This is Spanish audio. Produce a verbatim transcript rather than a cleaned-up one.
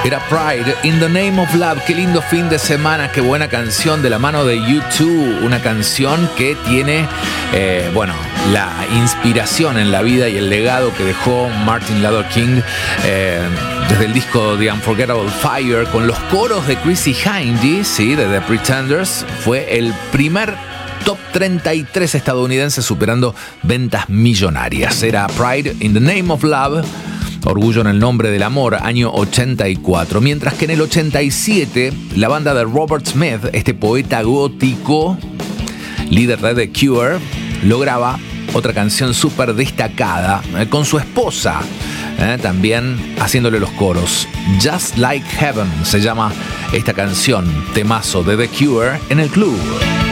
Era Pride, In the Name of Love. Qué lindo fin de semana, qué buena canción de la mano de U dos. Una canción que tiene, eh, bueno, la inspiración en la vida y el legado que dejó Martin Luther King eh, desde el disco The Unforgettable Fire, con los coros de Chrissie Hynde, ¿sí? De The Pretenders. Fue el primer top treinta y tres estadounidense superando ventas millonarias. Era Pride, In the Name of Love. Orgullo en el nombre del amor, año ochenta y cuatro. Mientras que en el ochenta y siete, la banda de Robert Smith, este poeta gótico, líder de The Cure, lograba otra canción súper destacada eh, con su esposa, eh, también haciéndole los coros. Just Like Heaven se llama esta canción, temazo de The Cure en el club.